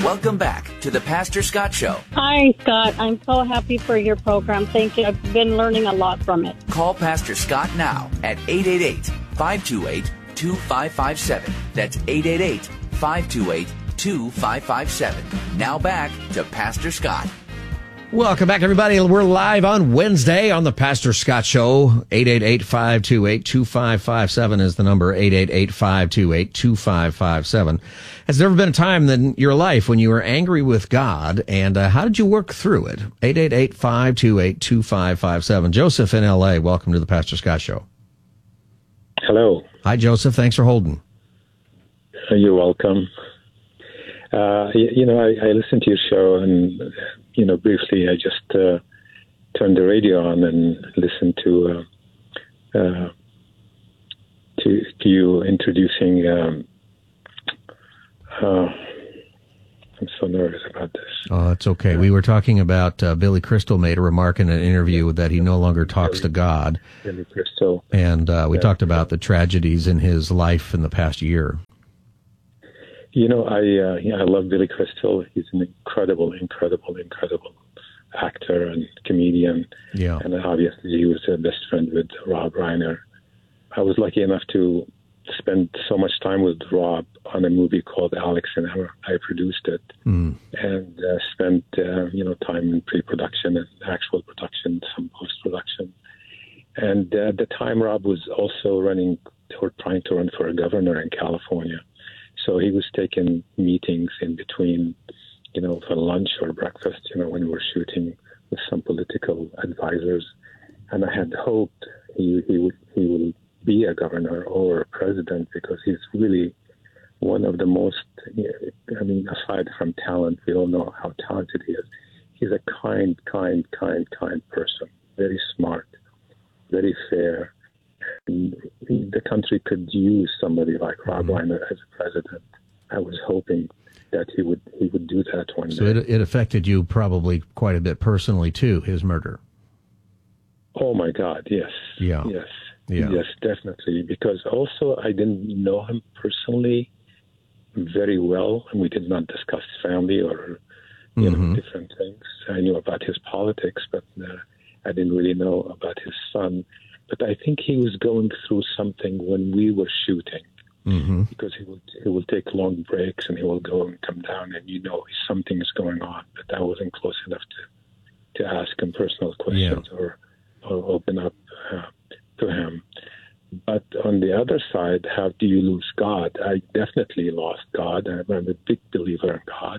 Welcome back to the Pastor Scott Show. Hi, Scott. I'm so happy for your program. Thank you. I've been learning a lot from it. Call Pastor Scott now at 888-528-2557. That's 888-528-2557. Now back to Pastor Scott. Welcome back, everybody. We're live on Wednesday on the Pastor Scott Show. 888-528-2557 is the number, 888-528-2557. Has there ever been a time in your life when you were angry with God, and how did you work through it? 888-528-2557. Joseph in L.A., welcome to the Pastor Scott Show. Hello. Hi, Joseph. Thanks for holding. You're welcome. I listened to your show, and briefly, I just turned the radio on and listened to you introducing. I'm so nervous about this. Oh, it's okay. We were talking about Billy Crystal made a remark in an interview that he no longer talks to God. Billy Crystal. And we talked about the tragedies in his life in the past year. I love Billy Crystal. He's an incredible actor and comedian. Yeah. And obviously he was a best friend with Rob Reiner. I was lucky enough to spend so much time with Rob on a movie called Alex and Emma. I produced it and spent time in pre-production and actual production, some post-production. And at the time, Rob was also trying to run for a governor in California. So he was taking meetings in between, for lunch or breakfast, when we were shooting with some political advisors. And I had hoped he would be a governor or a president, because he's really one of the most, aside from talent, we all know how talented he is. He's a kind person, very smart, very fair. And the country could use somebody like Rob Reiner as a president. I was hoping that he would do that one day. So it affected you probably quite a bit personally too, his murder. Oh my God, yes. Yeah. Yes. Yeah. Yes, definitely. Because also I didn't know him personally very well, and we did not discuss family or different things. I knew about his politics, but I didn't really know about his son. But I think he was going through something when we were shooting, because he will take long breaks and he will go and come down, and something is going on. But I wasn't close enough to ask him personal questions or open up to him. But on the other side, how do you lose God? I definitely lost God. I'm a big believer in God,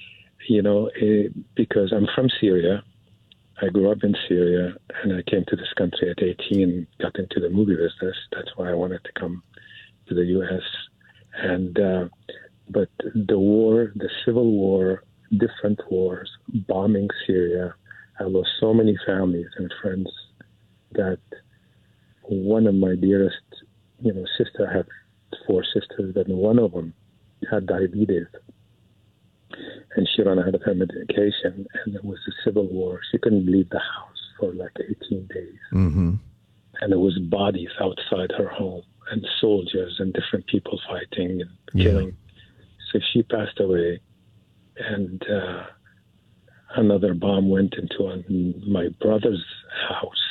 because I'm from Syria. I grew up in Syria, and I came to this country at 18 and got into the movie business. That's why I wanted to come to the U.S. And but the war, the civil war, different wars, bombing Syria, I lost so many families and friends that one of my dearest, sister, I had 4 sisters, and one of them had diabetes. And she ran out of her medication, and it was a civil war. She couldn't leave the house for like 18 days. And there was bodies outside her home, and soldiers and different people fighting and killing. So she passed away, and another bomb went into my brother's house.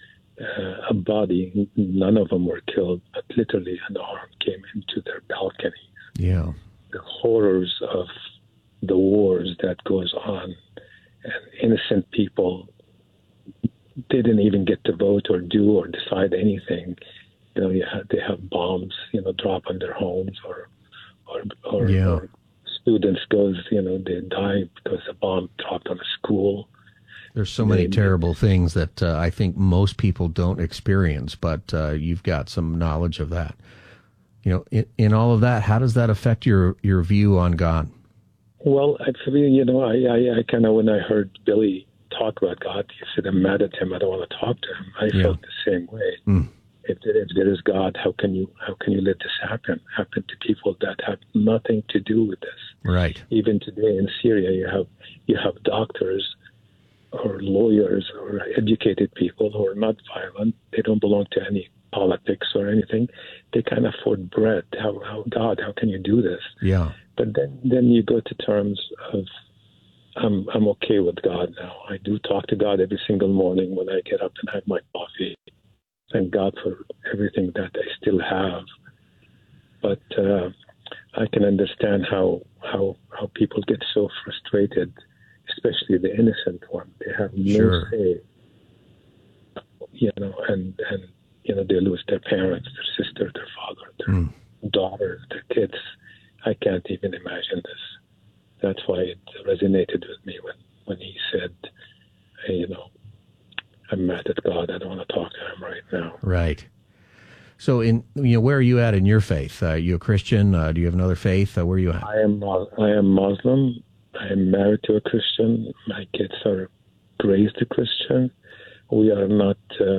A body, none of them were killed, but literally an arm came into their balcony. Yeah. The horrors of the wars that goes on, and innocent people didn't even get to vote or do or decide anything. They have bombs, drop on their homes, or students goes, they die because a bomb dropped on a school. There's so many terrible things that I think most people don't experience, but you've got some knowledge of that. In all of that, how does that affect your view on God? Well, actually, I kind of, when I heard Billy talk about God, he said, I'm mad at him. I don't want to talk to him. I felt the same way. If there is God, how can you let this happen to people that have nothing to do with this? Right. Even today in Syria, you have doctors or lawyers or educated people who are not violent. They don't belong to any politics or anything. They can't afford bread. How can you do this? Yeah. But then you go to terms of, I'm okay with God now. I do talk to God every single morning when I get up and have my coffee. Thank God for everything that I still have. But I can understand how people get so frustrated, especially the innocent one. They have no say, and they lose their parents, their sister, their father, their daughter, their kids. I can't even imagine this. That's why it resonated with me when he said, hey, I'm mad at God. I don't want to talk to him right now. Right. So, where are you at in your faith? Are you a Christian? Do you have another faith? Where are you at? I am Muslim. I am married to a Christian. My kids are raised a Christian. We are not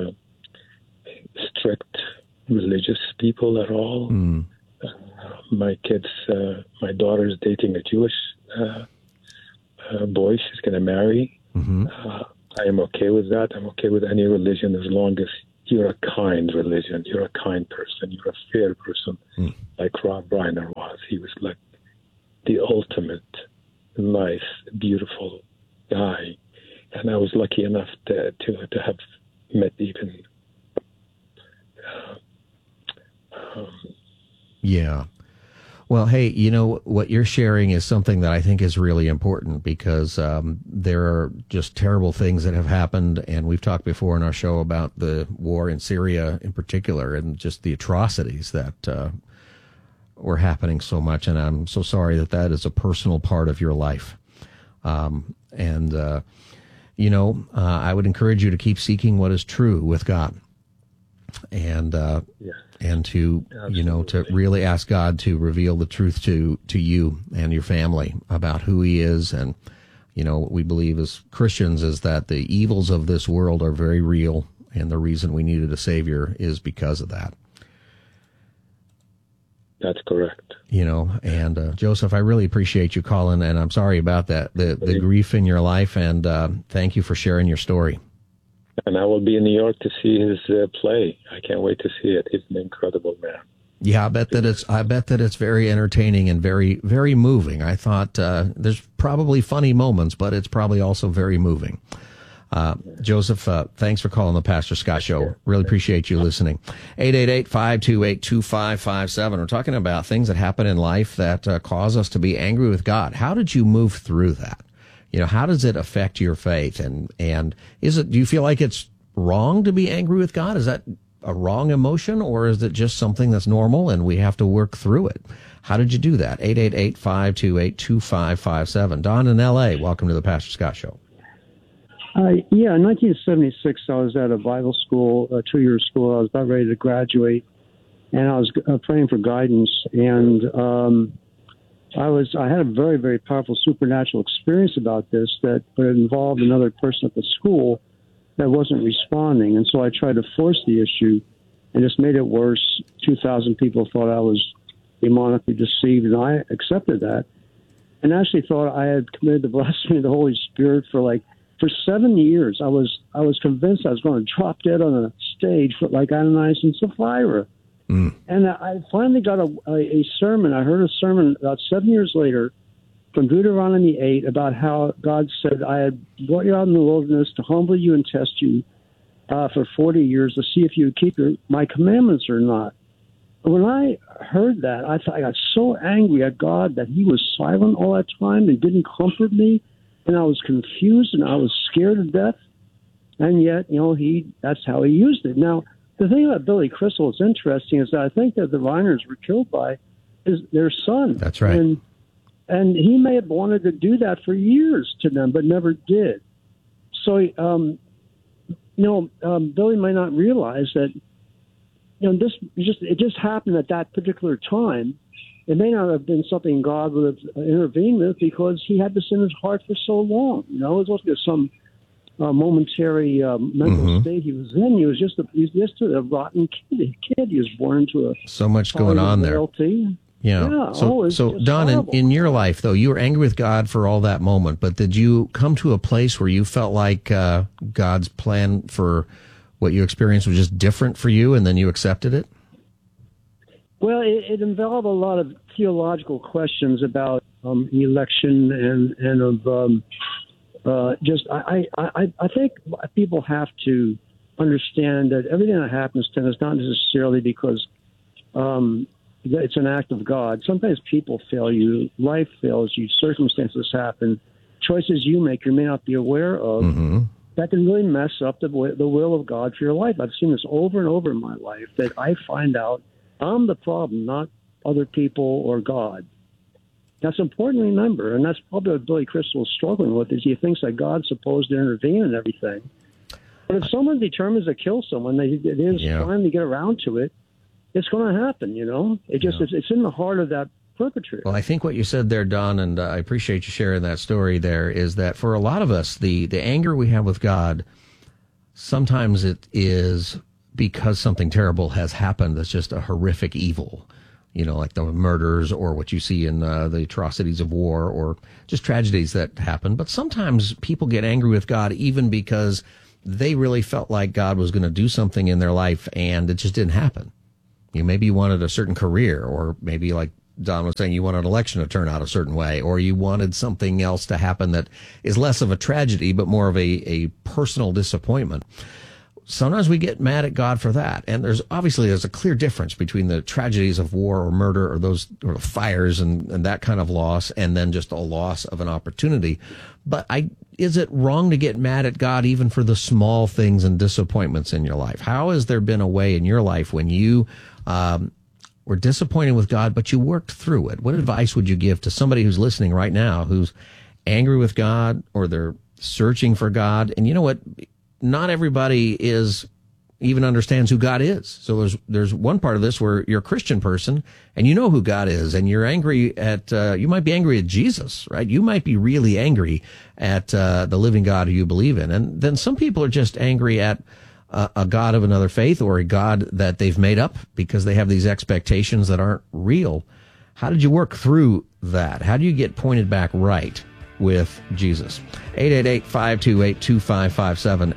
strict religious people at all. My kids, my daughter is dating a Jewish boy she's going to marry. I am okay with that. I'm okay with any religion as long as you're a kind religion. You're a kind person. You're a fair person, like Rob Reiner was. He was like the ultimate nice, beautiful guy. And I was lucky enough to have met even... Yeah. Well, hey, what you're sharing is something that I think is really important because there are just terrible things that have happened. And we've talked before in our show about the war in Syria in particular and just the atrocities that were happening so much. And I'm so sorry that is a personal part of your life. I would encourage you to keep seeking what is true with God. And and to to really ask God to reveal the truth to you and your family about who He is. And what we believe as Christians is that the evils of this world are very real, and the reason we needed a Savior is because of that. That's correct. And Joseph, I really appreciate you calling, and I'm sorry about that, the grief in your life, and thank you for sharing your story. And I will be in New York to see his play. I can't wait to see it. He's an incredible man. Yeah, I bet that it's very entertaining and very, very moving. I thought there's probably funny moments, but it's probably also very moving. Joseph, thanks for calling the Pastor Scott Show. Really appreciate you listening. 888-528-2557. We're talking about things that happen in life that cause us to be angry with God. How did you move through that? How does it affect your faith? And do you feel like it's wrong to be angry with God? Is that a wrong emotion, or is it just something that's normal and we have to work through it? How did you do that? 888-528-2557. Don in L.A., welcome to the Pastor Scott Show. In 1976, I was at a Bible school, a 2-year school. I was about ready to graduate, and I was praying for guidance. And I had a very, very powerful supernatural experience about this, but it involved another person at the school that wasn't responding. And so I tried to force the issue and just made it worse. 2,000 people thought I was demonically deceived, and I accepted that and actually thought I had committed the blasphemy of the Holy Spirit for 7 years. I was convinced I was going to drop dead on a stage like Ananias and Sapphira. And I finally got a sermon. I heard a sermon about 7 years later from Deuteronomy 8 about how God said, I had brought you out in the wilderness to humble you and test you for 40 years to see if you would keep my commandments or not. And when I heard that, I got so angry at God that He was silent all that time and didn't comfort me. And I was confused and I was scared to death. And yet, that's how He used it. Now, the thing about Billy Crystal that's interesting is that I think that the Reiners were killed by their son. That's right. And he may have wanted to do that for years to them, but never did. So, Billy might not realize that, it just happened at that particular time. It may not have been something God would have intervened with because he had this in his heart for so long. It wasn't just some momentary mental state he was in. He was just a rotten kid. He was born into so much going on there. Yeah. So Don, in your life, though, you were angry with God for all that moment, but did you come to a place where you felt like God's plan for what you experienced was just different for you, and then you accepted it? Well, it involved a lot of theological questions about election and of just I think people have to understand that everything that happens to them is not necessarily because it's an act of God. Sometimes people fail you, life fails you, circumstances happen, choices you make you may not be aware of. Mm-hmm. That can really mess up the will of God for your life. I've seen this over and over in my life, that I find out I'm the problem, not other people or God. That's important to remember, and that's probably what Billy Crystal is struggling with, is he thinks that God's supposed to intervene in everything. But if someone determines to kill someone, it is time to get around to it. It's going to happen, it's in the heart of that perpetrator. Well, I think what you said there, Don, and I appreciate you sharing that story there, is that for a lot of us, the anger we have with God, sometimes it is because something terrible has happened that's just a horrific evil, like the murders or what you see in the atrocities of war or just tragedies that happen. But sometimes people get angry with God even because they really felt like God was going to do something in their life and it just didn't happen. Maybe you wanted a certain career, or maybe like Don was saying, you want an election to turn out a certain way, or you wanted something else to happen that is less of a tragedy, but more of a personal disappointment. Sometimes we get mad at God for that. And there's a clear difference between the tragedies of war or murder or fires and that kind of loss, and then just a loss of an opportunity. But is it wrong to get mad at God even for the small things and disappointments in your life? How has there been a way in your life when you were disappointed with God, but you worked through it? What advice would you give to somebody who's listening right now, who's angry with God, or they're searching for God? And you know what? Not everybody even understands who God is. So there's one part of this where you're a Christian person and you know who God is, and you're angry at, you might be angry at Jesus, right? You might be really angry at the living God who you believe in. And then some people are just angry at a God of another faith, or a God that they've made up because they have these expectations that aren't real. How did you work through that? How do you get pointed back right with Jesus? 888-528-2557.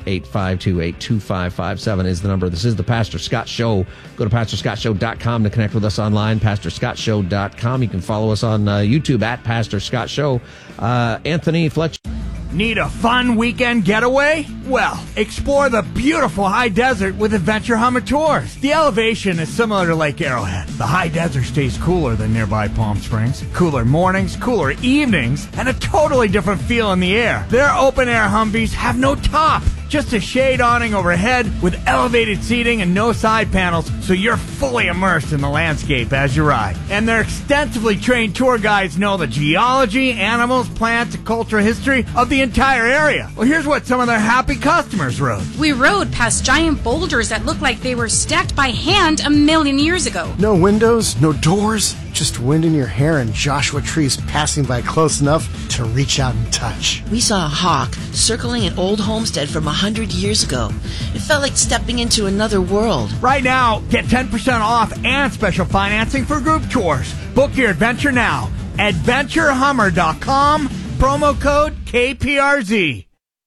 888-528-2557 is the number. This is the Pastor Scott Show. Go to PastorScottShow.com to connect with us online, PastorScottShow.com. You can follow us on YouTube at Pastor Scott Show. Anthony Fletcher. Need a fun weekend getaway? Well, explore the beautiful high desert with Adventure Hummer Tours. The elevation is similar to Lake Arrowhead. The high desert stays cooler than nearby Palm Springs. Cooler mornings, cooler evenings, and a totally different feel in the air. Their open-air Humvees have no top, just a shade awning overhead with elevated seating and no side panels, so you're fully immersed in the landscape as you ride. And their extensively trained tour guides know the geology, animals, plants, and cultural history of the entire area. Well, here's what some of their happy customers rode. We rode past giant boulders that looked like they were stacked by hand 1,000,000 years ago. No windows, no doors, just wind in your hair and Joshua trees passing by close enough to reach out and touch. We saw a hawk circling an old homestead from 100 years ago. It felt like stepping into another world. Right now, get 10% off and special financing for group tours. Book your adventure now. AdventureHummer.com, promo code KPRZ.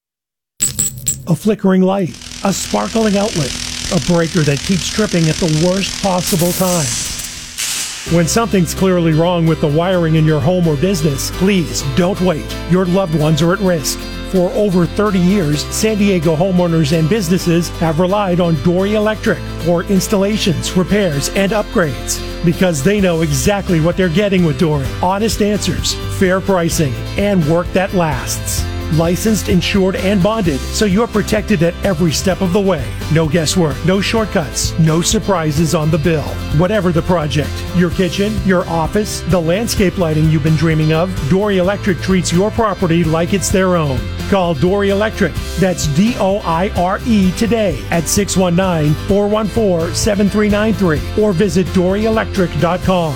A flickering light, a sparkling outlet, a breaker that keeps tripping at the worst possible time. When something's clearly wrong with the wiring in your home or business, please don't wait. Your loved ones are at risk. For over 30 years, San Diego homeowners and businesses have relied on Dory Electric for installations, repairs, and upgrades because they know exactly what they're getting with Dory. Honest answers, fair pricing, and work that lasts. Licensed, insured, and bonded, so you're protected at every step of the way. No guesswork, no shortcuts, no surprises on the bill. Whatever the project, your kitchen, your office, the landscape lighting you've been dreaming of, Dory Electric treats your property like it's their own. Call Dory Electric, that's DOIRE today at 619-414-7393 or visit DoryElectric.com.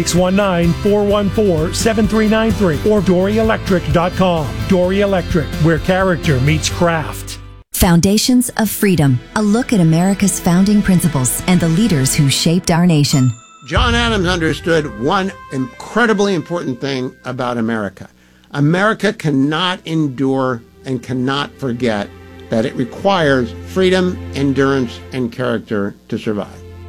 619-414-7393 or DoryElectric.com. Dory Electric, where character meets craft. Foundations of Freedom, a look at America's founding principles and the leaders who shaped our nation. John Adams understood one incredibly important thing about America. America cannot endure and cannot forget that it requires freedom, endurance, and character to survive.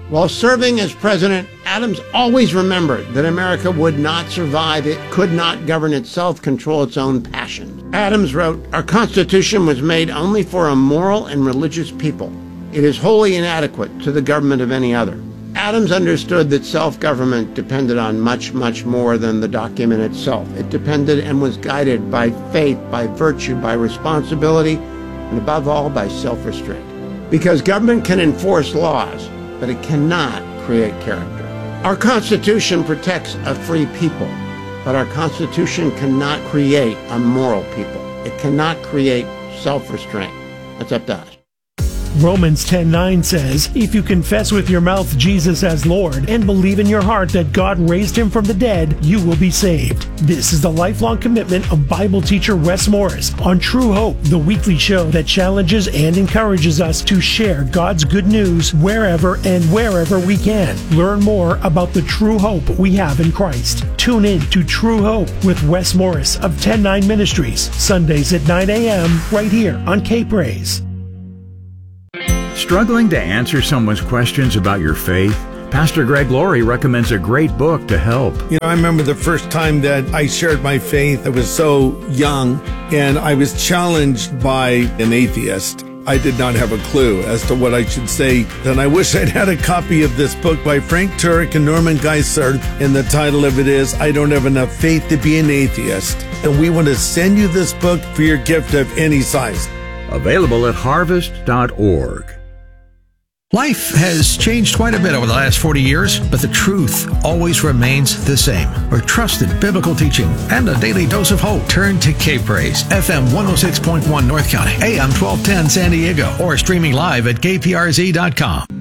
While serving as president, Adams always remembered that America would not survive. It could not govern itself, control its own passions. Adams wrote, "Our Constitution was made only for a moral and religious people. It is wholly inadequate to the government of any other." Adams understood that self-government depended on much, much more than the document itself. It depended and was guided by faith, by virtue, by responsibility, and above all, by self-restraint. Because government can enforce laws, but it cannot create character. Our Constitution protects a free people, but our Constitution cannot create a moral people. It cannot create self-restraint. That's up to us. Romans 10:9 says, "If you confess with your mouth Jesus as Lord and believe in your heart that God raised him from the dead, you will be saved." This is the lifelong commitment of Bible teacher Wes Morris on True Hope, the weekly show that challenges and encourages us to share God's good news wherever and wherever we can. Learn more about the true hope we have in Christ. Tune in to True Hope with Wes Morris of 10-9 Ministries, Sundays at 9 a.m. right here on K-Praise. Struggling to answer someone's questions about your faith? Pastor Greg Laurie recommends a great book to help. You know, I remember the first time that I shared my faith. I was so young, and I was challenged by an atheist. I did not have a clue as to what I should say. And I wish I'd had a copy of this book by Frank Turek and Norman Geisler, and the title of it is, "I Don't Have Enough Faith to Be an Atheist." And we want to send you this book for your gift of any size. Available at harvest.org. Life has changed quite a bit over the last 40 years, but the truth always remains the same. For trusted biblical teaching and a daily dose of hope, turn to K-Praise, FM 106.1 North County, AM 1210 San Diego, or streaming live at kprz.com.